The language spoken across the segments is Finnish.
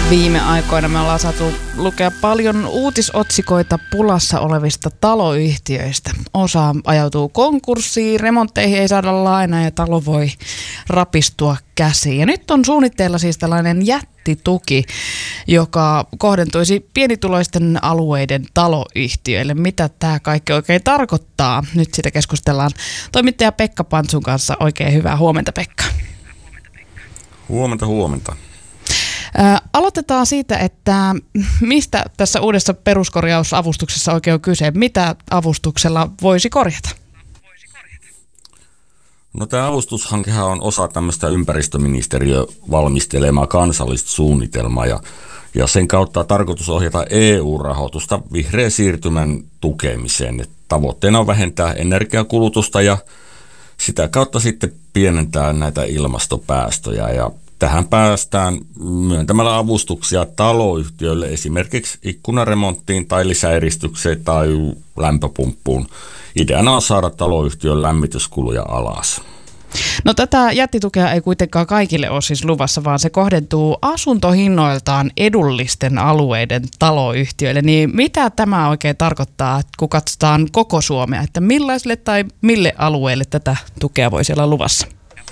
Viime aikoina me ollaan saatu lukea paljon uutisotsikoita pulassa olevista taloyhtiöistä. Osa ajautuu konkurssiin, remontteihin ei saada lainaa ja talo voi rapistua käsiin. Ja nyt on suunnitteilla siis tällainen jättituki, joka kohdentuisi pienituloisten alueiden taloyhtiöille. Mitä tämä kaikki oikein tarkoittaa? Nyt siitä keskustellaan toimittaja Pekka Pantsun kanssa. Oikein hyvää huomenta, Pekka. Huomenta. Aloitetaan siitä, että mistä tässä uudessa peruskorjausavustuksessa oikein on kyse? Mitä avustuksella voisi korjata? No, tämä avustushankehan on osa tämmöistä ympäristöministeriön valmistelemaa kansallista suunnitelmaa ja sen kautta tarkoitus ohjata EU-rahoitusta vihreän siirtymän tukemiseen. Tavoitteena on vähentää energiakulutusta ja sitä kautta sitten pienentää näitä ilmastopäästöjä ja tähän päästään myöntämällä avustuksia taloyhtiöille esimerkiksi ikkunaremonttiin tai lisäeristykseen tai lämpöpumppuun. Ideana on saada taloyhtiön lämmityskuluja alas. No, tätä jättitukea ei kuitenkaan kaikille ole siis luvassa, vaan se kohdentuu asuntohinnoiltaan edullisten alueiden taloyhtiöille. Niin mitä tämä oikein tarkoittaa, kun katsotaan koko Suomea, että millaisille tai mille alueille tätä tukea voisi olla luvassa?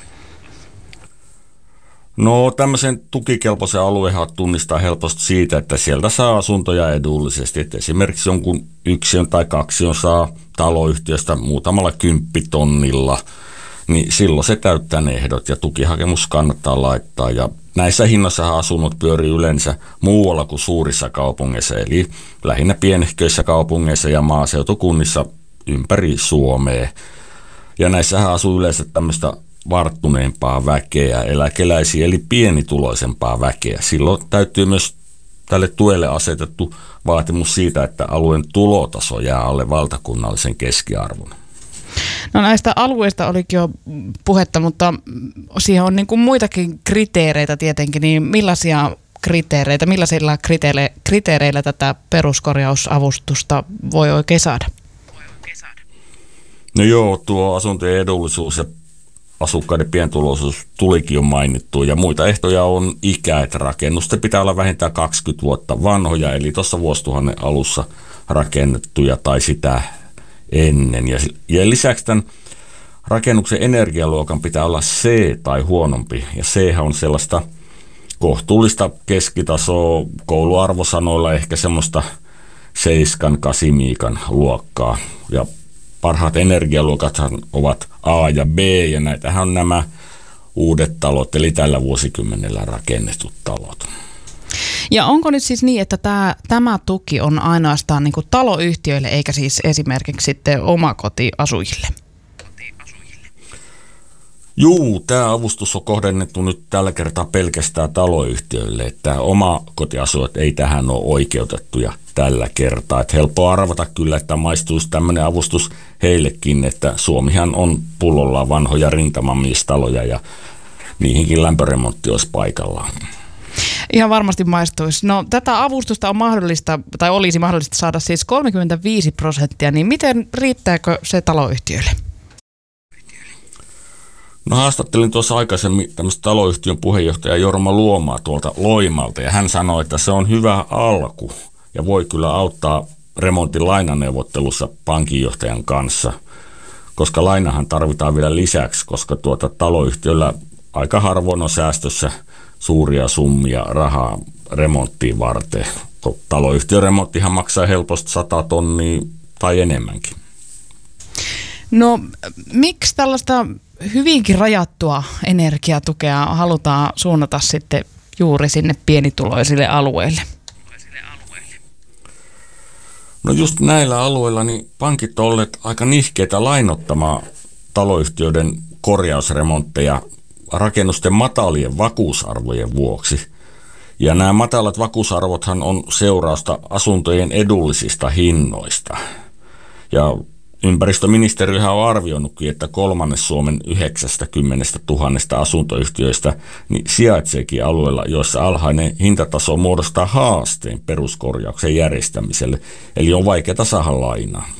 No, tämmöisen tukikelpoisen alueen tunnistaa helposti siitä, että sieltä saa asuntoja edullisesti. Että esimerkiksi jonkun yksion tai kaksion saa taloyhtiöstä muutamalla 10 000, niin silloin se täyttää ne ehdot ja tukihakemus kannattaa laittaa. Ja näissä hinnoissahan asunnot pyörii yleensä muualla kuin suurissa kaupungeissa, eli lähinnä pienehköissä kaupungeissa ja maaseutukunnissa ympäri Suomea. Ja näissähän asuu yleensä tämmöistä varttuneempaa väkeä, eläkeläisiä eli pienituloisempaa väkeä. Silloin täytyy myös tälle tuelle asetettu vaatimus siitä, että alueen tulotaso jää alle valtakunnallisen keskiarvon. No, näistä alueista olikin jo puhetta, mutta siihen on niin kuin muitakin kriteereitä tietenkin, niin millaisilla kriteereillä tätä peruskorjausavustusta voi oikein saada? No joo, tuo asuntojen edullisuus ja asukkaiden pientuloisuus tulikin jo mainittua ja muita ehtoja on ikä, että rakennusten pitää olla vähintään 20 vuotta vanhoja, eli tuossa vuosituhannen alussa rakennettuja tai sitä ennen. Ja lisäksi tämän rakennuksen energialuokan pitää olla C tai huonompi, ja C on sellaista kohtuullista keskitasoa kouluarvosanoilla, ehkä semmoista 7-8 luokkaa, ja parhaat energialuokathan ovat A ja B, ja näitähän on nämä uudet talot, eli tällä vuosikymmenellä rakennetut talot. Ja onko nyt siis niin, että tämä tuki on ainoastaan niin kuin taloyhtiöille, eikä siis esimerkiksi sitten omakotiasujille? Juu, tämä avustus on kohdennettu nyt tällä kertaa pelkästään taloyhtiöille, että omakotiasujat ei tähän ole oikeutettuja tällä kertaa. Että helppo arvata kyllä, että maistuisi tämmöinen avustus heillekin, että Suomihan on pullollaan vanhoja rintamamiestaloja ja niihinkin lämpöremontti olisi paikallaan. Ihan varmasti maistuisi. No, tätä avustusta on mahdollista, tai olisi mahdollista saada siis 35%, niin miten riittääkö se taloyhtiöille? No, haastattelin tuossa aikaisemmin tämmöistä taloyhtiön puheenjohtaja Jorma Luomaa tuolta Loimalta, ja hän sanoi, että se on hyvä alku ja voi kyllä auttaa remontin lainaneuvottelussa pankinjohtajan kanssa, koska lainahan tarvitaan vielä lisäksi, koska taloyhtiöllä aika harvoin on säästössä suuria summia rahaa remonttiin varten. Taloyhtiön remonttihan maksaa helposti 100 000 tai enemmänkin. No, miksi tällaista hyvinkin rajattua energiatukea halutaan suunnata sitten juuri sinne pienituloisille alueille? No, just näillä alueilla niin pankit ovat olleet aika nihkeitä lainottamaan taloyhtiöiden korjausremontteja rakennusten matalien vakuusarvojen vuoksi. Ja nämä matalat vakuusarvothan on seurausta asuntojen edullisista hinnoista. Ja ympäristöministeriöhän on arvioinutkin, että 1/3 Suomen 90 000 asuntoyhtiöistä niin sijaitseekin alueella, joissa alhainen hintataso muodostaa haasteen peruskorjauksen järjestämiselle. Eli on vaikeaa saada lainaa.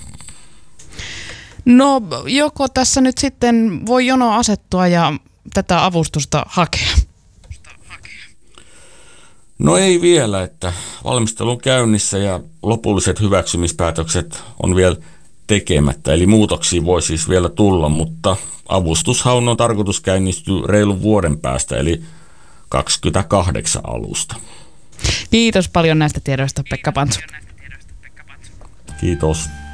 No, joko tässä nyt sitten voi jono asettua ja tätä avustusta hakea? No ei vielä, että valmistelu on käynnissä ja lopulliset hyväksymispäätökset on vielä tekemättä. Eli muutoksia voi siis vielä tulla, mutta avustushaun on tarkoitus käynnistyä reilun vuoden päästä, eli 28 alusta. Kiitos paljon näistä tiedoista, Pekka Pantsu. Kiitos.